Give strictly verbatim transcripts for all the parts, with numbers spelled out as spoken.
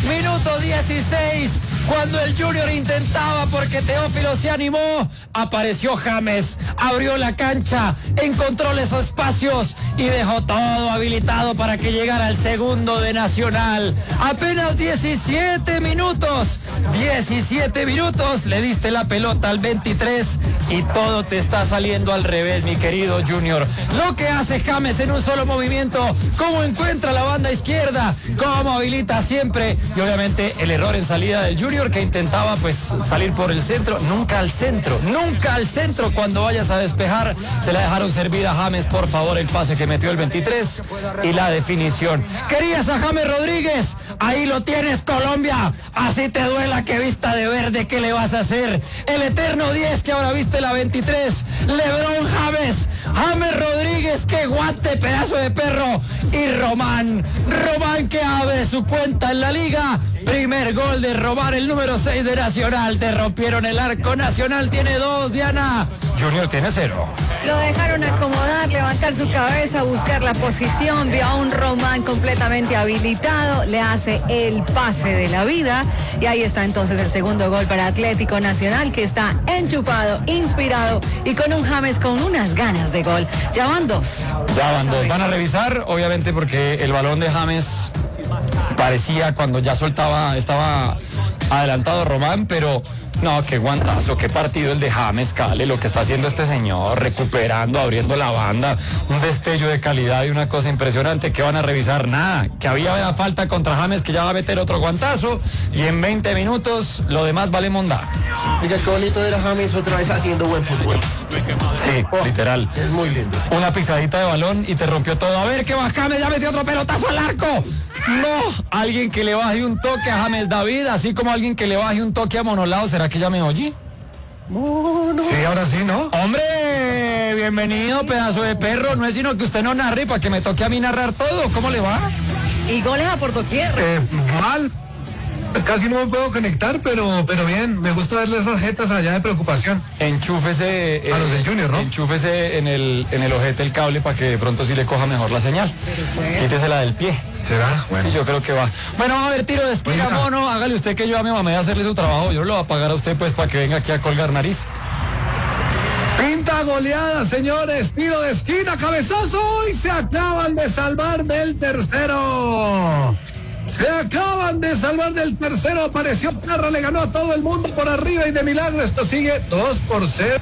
minuto dieciséis, cuando el Junior intentaba porque Teófilo se animó, apareció James, abrió la cancha, encontró esos espacios y dejó todo habilitado para que llegara el segundo de Nacional. Apenas diecisiete minutos, diecisiete minutos, le diste la pelota al veintitrés y todo te está saliendo al revés, mi querido Junior. Lo que hace James en un solo movimiento, cómo encuentra la banda izquierda, cómo habilita siempre, y obviamente el error en salida del Junior, que intentaba pues salir por el centro, nunca al centro, nunca al centro. Cuando vayas a despejar, se la dejaron servida a James, por favor, el pase que metió el veintitrés y la definición. Querías a James Rodríguez, ahí lo tienes, Colombia, así te duela que vista de verde, ¿qué le vas a hacer? El eterno diez que ahora viste la veintitrés, LeBron James, James Rodríguez, que guante, pedazo de perro, y Román, Román que abre su cuenta en la liga, primer gol de Román, el número seis de Nacional, te rompieron el arco, Nacional tiene dos, Diana, Junior tiene cero. Lo dejaron acomodar, levantar su cabeza, buscar la posición, vio a un Román completamente habilitado, le hace el pase de la vida y ahí está entonces el segundo gol para Atlético Nacional, que está enchufado, inspirado y con un James con unas ganas de gol. Ya van dos. Ya van dos. Van a revisar, obviamente, porque el balón de James parecía cuando ya soltaba, estaba adelantado Román, pero no, qué guantazo, qué partido el de James, Cale, lo que está haciendo este señor, recuperando, abriendo la banda, un destello de calidad y una cosa impresionante. Que van a revisar? Nada, que había falta contra James, que ya va a meter otro guantazo, y en veinte minutos lo demás vale mondar. Oiga, qué bonito era James otra vez haciendo buen fútbol. Sí, oh, literal. Es muy lindo. Una pisadita de balón y te rompió todo. A ver, que va James, ya metió otro pelotazo al arco. No, alguien que le baje un toque a James David, así como alguien que le baje un toque a Monolao. ¿Será que ya me oye? No, no. Sí, ahora sí, ¿no? Hombre, bienvenido, pedazo de perro. No es sino que usted no narre para que me toque a mí narrar todo. ¿Cómo le va? Y goles a por doquier. Eh, mal. Casi no me puedo conectar, pero pero bien, me gusta verle esas jetas allá de preocupación. Enchúfese eh, a los del Junior, ¿no? Enchúfese en el en el ojete el cable para que de pronto sí le coja mejor la señal. Quítesela del pie. ¿Será? Bueno. Sí, yo creo que va. Bueno, a ver, tiro de esquina, Oiga. mono. Hágale usted que yo a mi mamá a hacerle su trabajo. Yo lo voy a pagar a usted pues para que venga aquí a colgar nariz. Pinta goleada, señores. Tiro de esquina, cabezazo y se acaban de salvar del tercero. Se acaban de salvar del tercero. Apareció Parra, le ganó a todo el mundo por arriba y de milagro esto sigue dos por cero.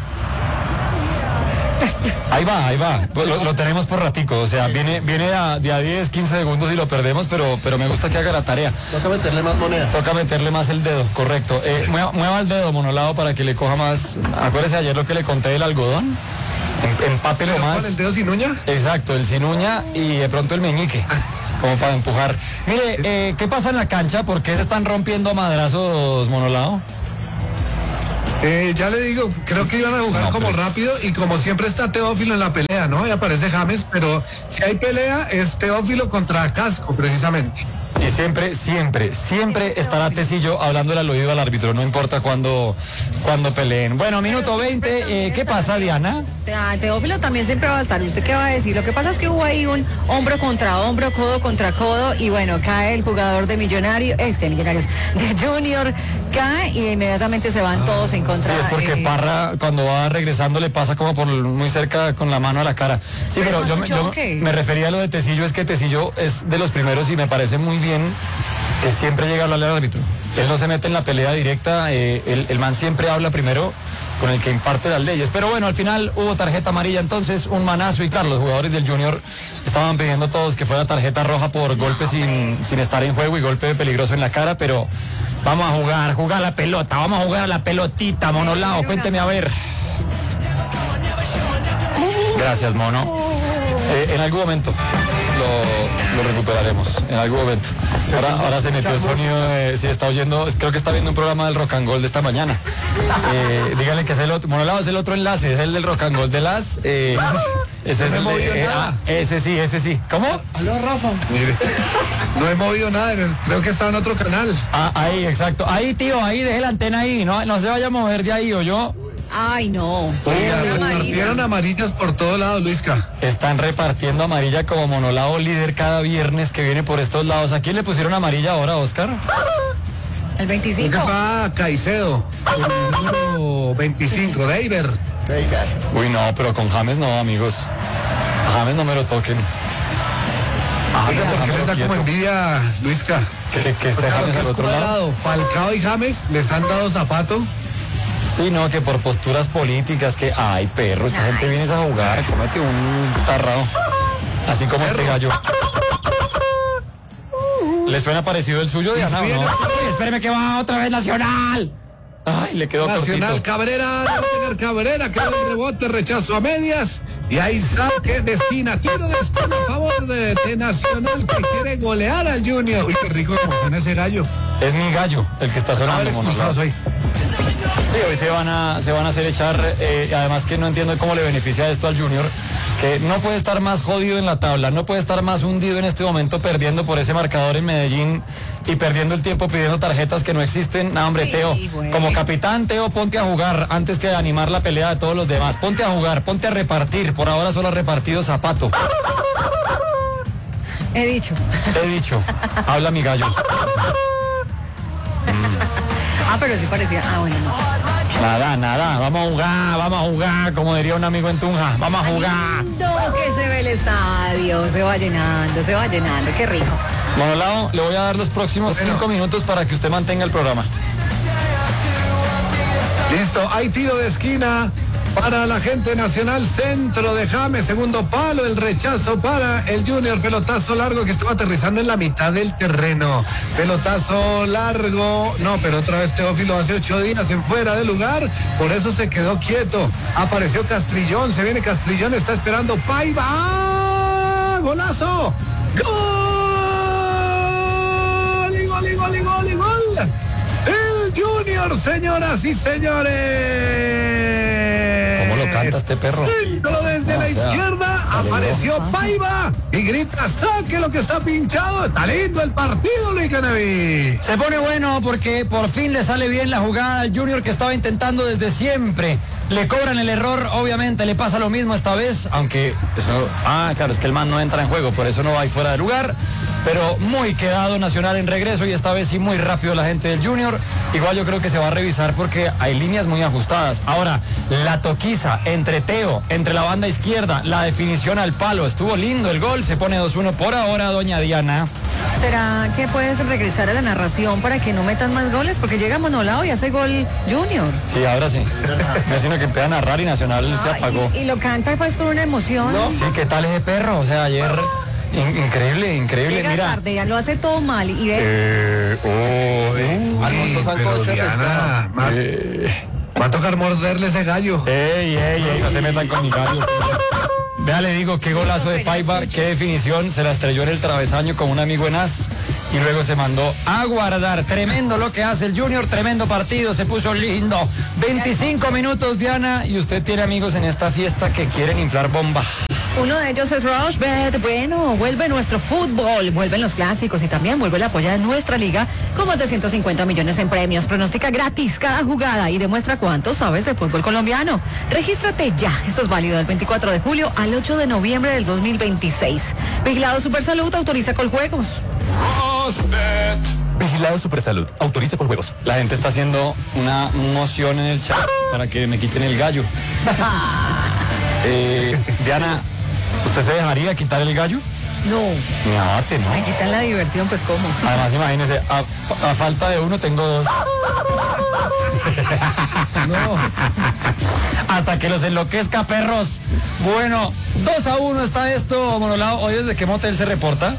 Ahí va, ahí va. Lo, lo tenemos por ratico. O sea, viene viene a, de a diez, quince segundos y lo perdemos, pero, pero me gusta que haga la tarea. Toca meterle más moneda. Toca meterle más el dedo, correcto. Eh, mueva, mueva el dedo, Monolado, para que le coja más. Acuérdese ayer lo que le conté del algodón. Em, empátelo más. ¿Cuál, el dedo sin uña? Exacto, el sin uña y de pronto el meñique, como para empujar. Mire, eh, ¿qué pasa en la cancha? ¿Por qué se están rompiendo a madrazos, Monolado? Eh, ya le digo, creo que iban a jugar No, como pero- rápido y como siempre está Teófilo en la pelea, ¿no? Y aparece James, pero si hay pelea es Teófilo contra Casco, precisamente. Y siempre, siempre, siempre estará Tecillo hablando al oído al árbitro, no importa cuándo, cuándo peleen. Bueno, minuto veinte, eh, ¿qué pasa, Diana? Ah, Teófilo también siempre va a estar. ¿Usted qué va a decir? Lo que pasa es que hubo ahí un hombro contra hombro, codo contra codo, y bueno, cae el jugador de Millonarios, este Millonarios, de Junior, cae y inmediatamente se van todos en Sí, contra. es porque eh, Parra cuando va regresando le pasa como por muy cerca con la mano a la cara. Sí, pero Pero yo, es me- un yo choque. me refería a lo de Tecillo, es que Tecillo es de los primeros y me parece muy bien que siempre llega a hablarle al árbitro. Él no se mete en la pelea directa, eh, el, el man siempre habla primero con el que imparte las leyes. Pero bueno, al final hubo tarjeta amarilla, entonces un manazo, y claro, los jugadores del Junior estaban pidiendo todos que fuera tarjeta roja por golpe sin, sin estar en juego y golpe peligroso en la cara, pero vamos a jugar, jugar la pelota, vamos a jugar a la pelotita, Monolao, cuénteme a ver. Gracias, Mono. Eh, en algún momento lo, lo recuperaremos, en algún momento. Ahora, ahora se metió el sonido de, si está oyendo, creo que está viendo un programa del Rock and Gold de esta mañana. Eh, dígale que es el otro, Monolao es el otro enlace, es el del Rock and Gold de las... Eh, ese es No el he movido de, eh, nada. ah, ese sí, ese sí. ¿Cómo? Aló, Rafa. Mire, no he movido nada, creo que está en otro canal. Ah, ahí, exacto. Ahí, tío, ahí, deje la antena ahí. No, no se vaya a mover de ahí, o yo. Ay, no. Oiga, Una amarilla. repartieron amarillas por todos lados, Luisca. Están repartiendo amarilla como Monolao líder cada viernes que viene por estos lados. ¿A quién le pusieron amarilla ahora, Oscar? El veinticinco. Creo que fue a Caicedo. El número veinticinco, Deiber. Uy, no, pero con James no, amigos. A James no me lo toquen. A Oiga, ¿por qué James les da lo como quieto. envidia, Luisca? Que, que O esté sea, lo James que al es otro lado. cuadrado, Falcao y James les han dado zapato. Sí, no, que por posturas políticas, que, ay, perro, esta gente viene a jugar, cómete un tarrado. Así como este gallo. ¿Le suena parecido el suyo, Diana, o no? viene- Ay, espéreme que va otra vez Nacional. Ay, le quedó Nacional cortito. Cabrera, debe tener Cabrera, que el rebote, rechazo a medias. Y ahí saque de esquina, tiro de esquina a favor de, de Nacional, que quiere golear al Junior. Uy, qué rico como suena ese gallo. Es mi gallo el que está A ver, sonando. expulsados monolado. hoy. Sí, hoy se van a, se van a hacer echar, eh, además que no entiendo cómo le beneficia esto al Junior, que no puede estar más jodido en la tabla, no puede estar más hundido en este momento perdiendo por ese marcador en Medellín y perdiendo el tiempo pidiendo tarjetas que no existen. No, hombre, Sí, Teo, bueno. como capitán, Teo, ponte a jugar antes que animar la pelea de todos los demás. Ponte a jugar, ponte a repartir, por ahora solo ha repartido zapato. He dicho. He dicho, habla mi gallo. Ah, pero sí parecía. Ah, bueno, no. Nada, nada, vamos a jugar, vamos a jugar, como diría un amigo en Tunja, vamos a jugar. Lindo que se ve el estadio, se va llenando, se va llenando, qué rico. Monolao, le voy a dar los próximos Bueno. cinco minutos para que usted mantenga el programa. Listo, hay tiro de esquina para la gente Nacional, centro de James, segundo palo, el rechazo para el Junior, pelotazo largo que estaba aterrizando en la mitad del terreno. Pelotazo largo, no, pero otra vez Teófilo hace ocho días en fuera de lugar, por eso se quedó quieto. Apareció Castrillón, se viene Castrillón, está esperando Paiva. ¡Ah! ¡Golazo! ¡Gol! ¡Y gol, y gol, y gol, y gol! El Junior, señoras y señores. ¿Cómo lo canta este perro? Centro desde O la sea, izquierda, apareció Paiva y grita, saque lo que está pinchado. Está lindo el partido, Luis Canaví. Se pone bueno porque por fin le sale bien la jugada al Junior que estaba intentando desde siempre. Le cobran el error, obviamente le pasa lo mismo esta vez, aunque eso, ah, claro, es que el man no entra en juego, por eso no va ahí fuera de lugar. Pero muy quedado Nacional en regreso y esta vez sí muy rápido la gente del Junior. Igual yo creo que se va a revisar porque hay líneas muy ajustadas. Ahora, la toquiza entre Teo, entre la banda izquierda, la definición al palo. Estuvo lindo el gol, se pone dos uno por ahora, doña Diana. ¿Será que puedes regresar a la narración para que no metan más goles? Porque llega Monolao y hace gol Junior. Sí, ahora sí. Me sino que empieza a narrar y Nacional se Ah, apagó. y, y lo canta pues con una emoción. Sí, ¿qué tal ese perro? O sea, ayer... in- increíble, increíble, Llega mira. tarde, ya lo hace todo mal y ve. Eh, oh, eh, Alfonso Sancocho de Diana, pescado. va, eh, va a tocar morderle ese gallo. ey, ey, ey, no se metan con mi gallo. Vea, le digo, qué golazo de Paiva, qué definición, se la estrelló en el travesaño con un amigo en as y luego se mandó a guardar. Tremendo lo que hace el Junior, tremendo partido, se puso lindo. veinticinco minutos, Diana, y usted tiene amigos en esta fiesta que quieren inflar bomba. Uno de ellos es Rochbet. Bueno, vuelve nuestro fútbol, vuelven los clásicos y también vuelve el apoyo de nuestra liga con más de ciento cincuenta millones en premios. Pronostica gratis cada jugada y demuestra cuánto sabes de fútbol colombiano. Regístrate ya. Esto es válido del veinticuatro de julio al ocho de noviembre del dos mil veintiséis. Vigilado Supersalud, autoriza con juegos. Vigilado Supersalud. Autoriza con juegos. La gente está haciendo una moción en el chat para que me quiten el gallo. Eh, Diana, ¿usted se dejaría quitar el gallo? No, Mi abate, ¿no? me quitan la diversión, pues cómo. Además, imagínese, a, a falta de uno tengo dos. No. Hasta que los enloquezca, perros. Bueno, dos a uno está esto, Monolao. Hoy desde qué motel se reporta.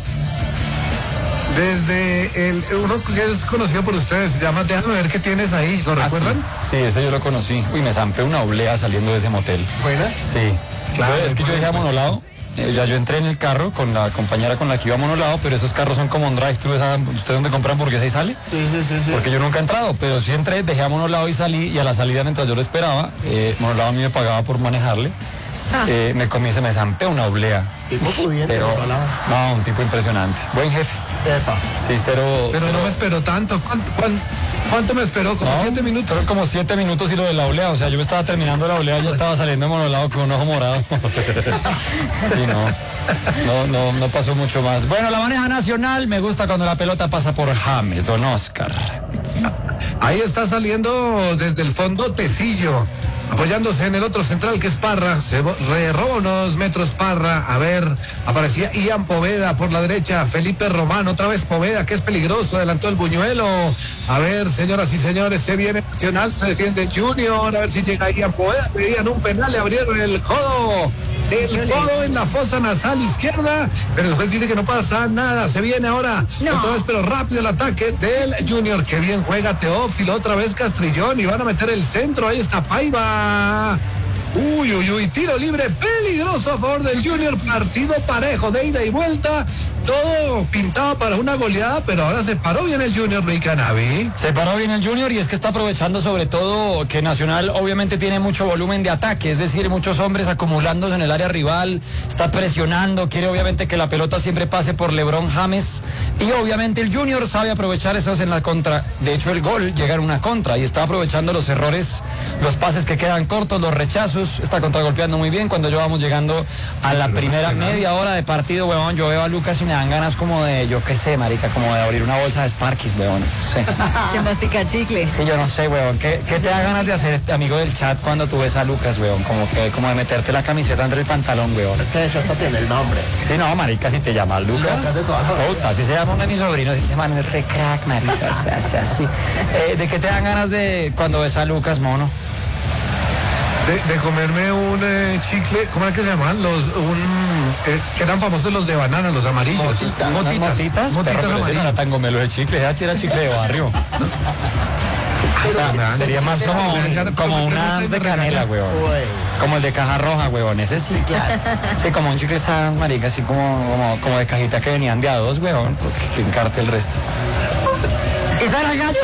Desde el uno que es conocido por ustedes, se llama, déjame ver qué tienes ahí, ¿lo recuerdan? Ah, sí. Sí, ese yo lo conocí. Uy, me zampé una oblea saliendo de ese motel. Buena. Sí. Claro, Yo- es que yo dije a pues. Monolao. eh, ya yo entré en el carro con la compañera con la que iba a Monolao, pero esos carros son como un drive-thru. esa- ¿Usted dónde compra hamburguesa y sale? Sí, sí, sí, sí. Porque yo nunca he entrado, pero sí entré, dejé a Monolao y salí, y a la salida mientras yo lo esperaba, eh, Monolao a mí me pagaba por manejarle, Ah. eh, me comí, se me zampé una oblea, Tipo pudiente, pero por lado. no, un tipo impresionante, buen jefe, Epa. sí, cero, Pero cero- no me esperó tanto. ¿Cuánto, cuán- cuánto me esperó? Como no, siete minutos. fueron como siete minutos y lo de la oblea, o sea, yo me estaba terminando la oblea y ya estaba saliendo de Monolao con un ojo morado. Sí, no. No, no, no pasó mucho más. Bueno, la maneja Nacional, me gusta cuando la pelota pasa por James, don Oscar. Ahí está saliendo desde el fondo Tecillo, apoyándose en el otro central que es Parra. Se re roba unos metros Parra. A ver, aparecía Ian Poveda por la derecha. Felipe Román, otra vez Poveda, que es peligroso. Adelantó el Buñuelo. A ver, señoras y señores, se viene Nacional, se defiende Junior. A ver si llega Ian Poveda. Pedían un penal, le abrieron el codo. El codo en la fosa nasal izquierda, pero el juez dice que no pasa nada. Se viene ahora No. otra vez, pero rápido el ataque del Junior. Que bien juega Teófilo, otra vez Castrillón y van a meter el centro. Ahí está Paiva. Uy, uy, uy, tiro libre peligroso a favor del Junior. Partido parejo de ida y vuelta. Todo pintado para una goleada, pero ahora se paró bien el Junior, Luis Canavi. Se paró bien el Junior y es que está aprovechando sobre todo que Nacional obviamente tiene mucho volumen de ataque, es decir, muchos hombres acumulándose en el área rival, está presionando, quiere obviamente que la pelota siempre pase por LeBron James y obviamente el Junior sabe aprovechar esos en la contra. De hecho, el gol llega en una contra y está aprovechando los errores, los pases que quedan cortos, los rechazos, está contragolpeando muy bien. Cuando ya vamos llegando a la primera media hora de partido, huevón, yo veo a Lucas y me dan ganas como de, yo qué sé, marica, como de abrir una bolsa de Sparkies, weón, no sé. Que mastica chicle. Sí, yo no sé, weón, ¿qué, qué te da ganas de hacer, amigo del chat, cuando tú ves a Lucas, weón? Como que, como de meterte la camiseta entre el pantalón, weón. Es que de hecho hasta tiene el nombre. Sí, no, marica, si te llamas Lucas. Lucas de toda la vida. Puta, así se llama uno de mis sobrinos, y se llama el re crack, marica, o sea, o sea, así. Eh, ¿De qué te dan ganas de cuando ves a Lucas, mono? De, de comerme un eh, chicle, ¿cómo era que se llaman? Los, un, eh, que eran famosos los de banana, los amarillos. Motitas. ¿Unas Motitas. motitas? Motitas Perro, pero ese no amarillas. era tan gomelo de chicle, ese era chicle de barrio. O sea, sería más como, un- como una de canela, weón. Uy, Como el de caja roja, weón. Ese sí. claro. Sí, como un chicle sans, marica, así como, como, como de cajita que venían de a dos, weón. Porque que encarte el resto. ¡Y sale el gallo!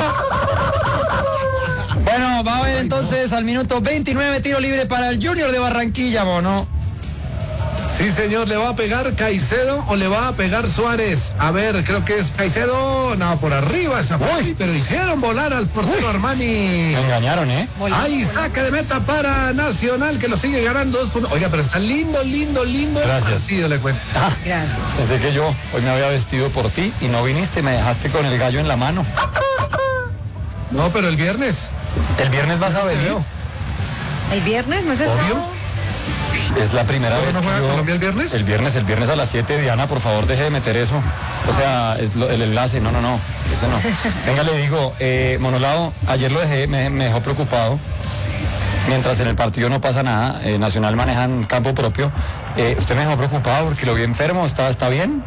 Bueno, va a ver entonces al minuto veintinueve, tiro libre para el Junior de Barranquilla, mono. Sí, señor, ¿le va a pegar Caicedo o le va a pegar Suárez? A ver, creo que es Caicedo. No, por arriba esa. Uy. Pero hicieron volar al portero Armani. Me engañaron, ¿eh? Ahí saca de meta para Nacional, que lo sigue ganando dos por uno. Oiga, pero está lindo, lindo, lindo el Gracias. partido, le cuento. Ah, Gracias. pensé que yo hoy me había vestido por ti y no viniste, me dejaste con el gallo en la mano. No, pero el viernes. ¿El viernes vas a Te venir? veo. ¿El viernes? ¿No es el Obvio. sábado? Es la primera ¿Cómo vez no que juega yo... Colombia el viernes? El viernes, el viernes a las siete, Diana, por favor, deje de meter eso. O sea, es lo- el enlace, no, no, no, eso no. Venga, le digo, eh, Monolado, ayer lo dejé, me, me dejó preocupado. Mientras en el partido no pasa nada, eh, Nacional maneja en campo propio. Eh, usted me dejó preocupado porque lo vi enfermo, ¿está, está bien?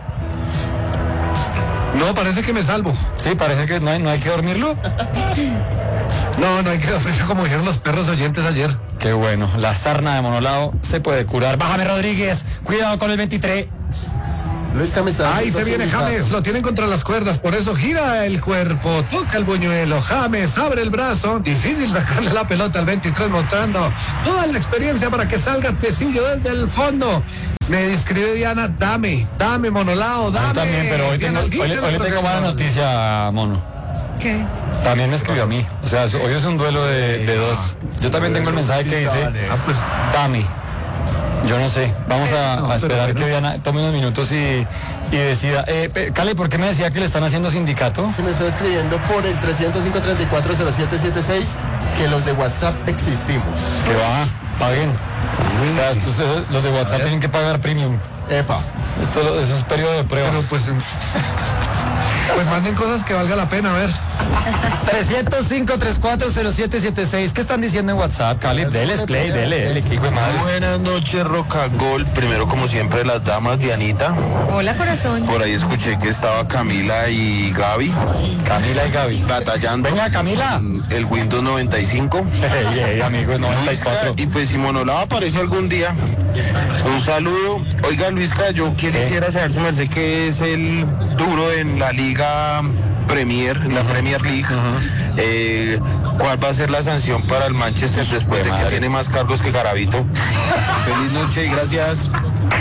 No, parece que me salvo. Sí, parece que no hay, no hay que dormirlo. No, no hay que dormir, como dijeron los perros oyentes ayer. Qué bueno, la sarna de Monolado se puede curar. Bájame, Rodríguez, cuidado con el veintitrés. Luis Camisa. Ahí se viene James, lo tienen contra las cuerdas, por eso gira el cuerpo, toca el buñuelo, James abre el brazo, difícil sacarle la pelota al veintitrés, mostrando toda la experiencia para que salga Tecillo desde el fondo. Me escribe Diana, dame, dame Monolao, dame. Yo también, pero hoy Bien tengo, alguito hoy, le- en hoy el le tengo programa. mala noticia, Mono. ¿Qué? También me escribió a mí. O sea, hoy es un duelo de, de dos. Yo también tengo el mensaje que dice, Ah, pues, Dami. Yo no sé. Vamos a, No, a pero esperar bueno. que Diana tome unos minutos y, y decida. Eh, pe- Cale, ¿por qué me decía que le están haciendo sindicato? Se me está escribiendo por el trescientos cinco, treinta y cuatro, cero siete setenta y seis que los de WhatsApp existimos. Que va, paguen. O sea, estos, eh, los de WhatsApp tienen que pagar premium. Epa. Esto lo- eso es periodo de prueba. pero pues, pues manden cosas que valga la pena, a ver. trescientos cinco, treinta y cuatro, cero siete setenta y seis. ¿Qué están diciendo en WhatsApp, Cali? Dele play, dele, dele, que hijo de madre. Buenas noches, Rocagol. Primero, como siempre, las damas, Dianita. Hola, corazón. Por ahí escuché que estaba Camila y Gaby Camila y Gaby. batallando. Venga, Camila. El Windows noventa y cinco. Hey, hey, amigos, noventa y cuatro. Y pues si Monolado aparece algún día, un saludo. Oiga, Luisca, yo quisiera saber, su merced, que es el duro en la Liga Premier, en la Premier League. Eh, ¿Cuál va a ser la sanción para el Manchester después de que madre. tiene más cargos que Garavito? Feliz noche y gracias.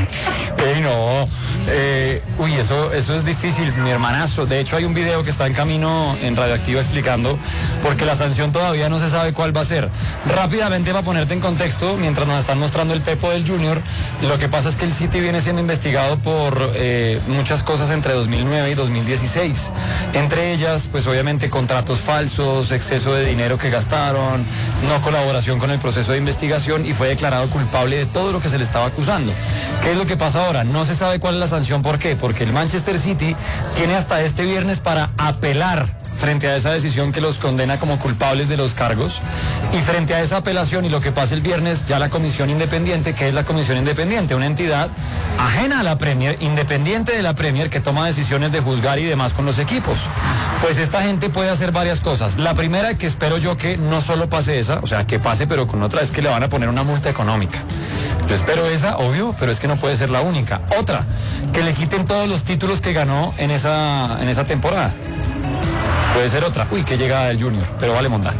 Ey, no. Eh, uy, eso, eso es difícil, mi hermanazo. De hecho, hay un video que está en camino en Radioactiva explicando, porque la sanción todavía no se sabe cuál va a ser. Rápidamente, para ponerte en contexto, mientras nos están mostrando el Pepo del Junior, lo que pasa es que el City viene siendo investigado por eh, muchas cosas entre dos mil nueve y dos mil dieciséis. Entre ellas, pues obviamente contratos falsos, exceso de dinero que gastaron, no colaboración con el proceso de investigación, y fue declarado culpable de todo lo que se le estaba acusando. ¿Qué es lo que pasa ahora? No se sabe cuál es la sanción. ¿Por qué? Porque el Manchester City tiene hasta este viernes para apelar frente a esa decisión que los condena como culpables de los cargos, y frente a esa apelación y lo que pasa el viernes, ya la Comisión Independiente, que es la Comisión Independiente, una entidad ajena a la Premier, independiente de la Premier, que toma decisiones de juzgar y demás con los equipos. Pues esta gente puede hacer varias cosas. La primera, que espero yo que no solo pase esa, o sea, que pase pero con otra, es que le van a poner una multa económica. Yo espero esa, obvio, pero es que no puede ser la única. Otra, que le quiten todos los títulos que ganó en esa, en esa temporada. Puede ser otra. Uy, que llegada del Junior, pero vale monda.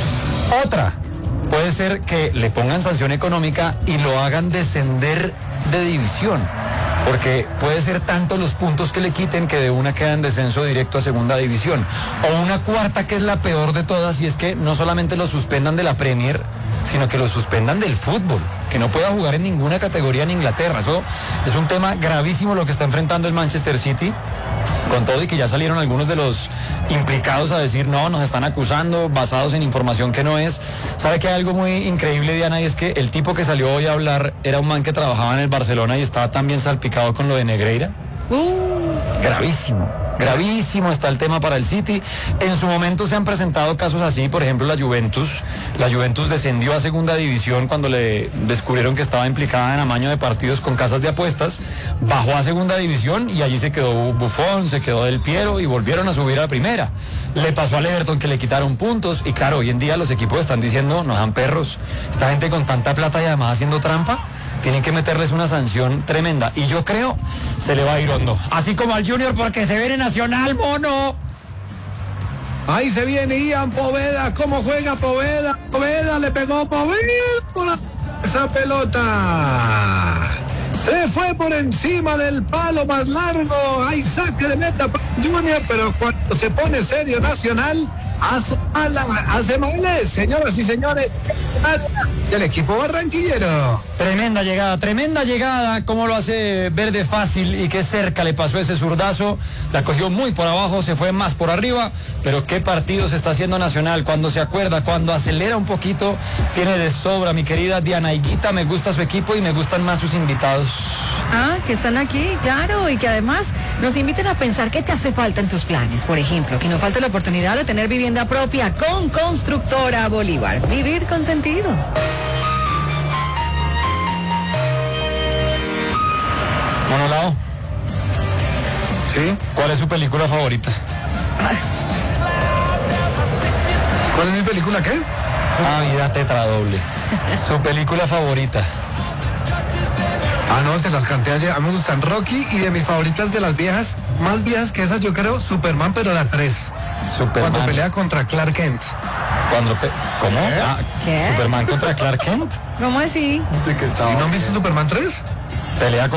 Otra, puede ser que le pongan sanción económica y lo hagan descender de división. Porque puede ser tanto los puntos que le quiten que de una queda en descenso directo a segunda división. O una cuarta, que es la peor de todas, y es que no solamente lo suspendan de la Premier, sino que lo suspendan del fútbol, que no pueda jugar en ninguna categoría en Inglaterra. Eso es un tema gravísimo lo que está enfrentando el Manchester City, con todo y que ya salieron algunos de los implicados a decir no, nos están acusando basados en información que no es. ¿Sabe que hay algo muy increíble, Diana? Y es que el tipo que salió hoy a hablar era un man que trabajaba en el Barcelona y estaba también salpicado con lo de Negreira. Uh. Gravísimo. Gravísimo está el tema para el City. En su momento se han presentado casos así, por ejemplo la Juventus. La Juventus descendió a segunda división cuando le descubrieron que estaba implicada en amaño de partidos con casas de apuestas. Bajó a segunda división y allí se quedó Buffon, se quedó Del Piero y volvieron a subir a primera. Le pasó al Everton que le quitaron puntos y claro, hoy en día los equipos están diciendo, nos dan perros. Esta gente con tanta plata y además haciendo trampa, tienen que meterles una sanción tremenda. Y yo creo, se le va a ir hondo. Así como al Junior, porque se viene Nacional, mono. Ahí se viene Ian Poveda. ¿Cómo juega Poveda? Poveda le pegó Poveda con la... esa pelota. Se fue por encima del palo más largo. Hay saque de meta para Junior, pero cuando se pone serio Nacional, hace mala, hace males, señoras y señores, del equipo barranquillero. Tremenda llegada, tremenda llegada, como lo hace Verde fácil y qué cerca le pasó ese zurdazo, la cogió muy por abajo, se fue más por arriba, pero qué partido se está haciendo Nacional, cuando se acuerda, cuando acelera un poquito, tiene de sobra mi querida Diana Higuita, me gusta su equipo y me gustan más sus invitados. Ah, que están aquí, claro, y que además nos inviten a pensar qué te hace falta en tus planes. Por ejemplo, que no falte la oportunidad de tener vivienda propia con Constructora Bolívar. Vivir con sentido. Monolao. ¿Sí? ¿Cuál es su película favorita? ¿Cuál es mi película qué? Ah, vida tetradoble. Su película favorita. Ah, no, se las canté ayer. A mí me gustan Rocky y de mis favoritas de las viejas, más viejas que esas, yo creo, Superman, pero la tres. Superman. Cuando pelea contra Clark Kent. Cuando pe... ¿Cómo? ¿Qué? Ah, ¿Qué? ¿Superman contra Clark Kent? ¿Cómo así? Usted que estaba... ¿Y no han visto Superman tres? Pelea con